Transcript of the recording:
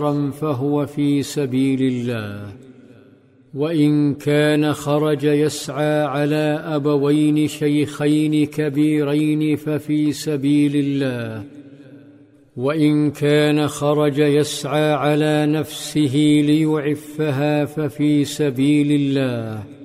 فهو في سبيل الله، وإن كان خرج يسعى على أبوين شيخين كبيرين ففي سبيل الله، وإن كان خرج يسعى على نفسه ليعفها ففي سبيل الله،